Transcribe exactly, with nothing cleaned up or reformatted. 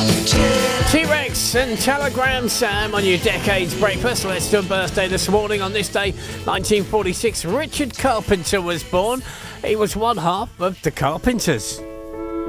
T-Rex and Telegram Sam on your Decades Breakfast. Let's do a birthday this morning. On this day, nineteen forty-six, Richard Carpenter was born. He was one half of the Carpenters.